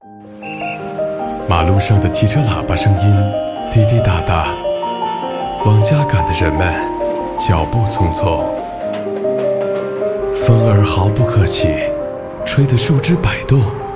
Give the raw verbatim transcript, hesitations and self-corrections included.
马路上的汽车喇叭声音滴滴答答，往家赶的人们脚步匆匆。风儿毫不客气，吹得树枝摆动。